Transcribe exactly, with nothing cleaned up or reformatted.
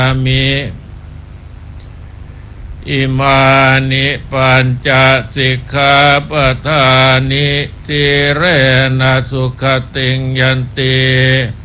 มิอิมานิปัญจสิกขาปทานิทิเรนะสุขติงยันติ